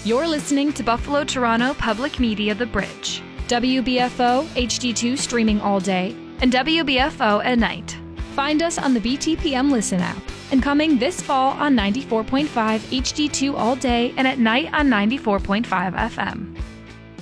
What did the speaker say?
You're listening to Buffalo Toronto Public Media The Bridge. WBFO HD2 streaming all day and WBFO at night. Find us on the BTPM Listen app and coming this fall on 94.5 HD2 all day and at night on 94.5 FM.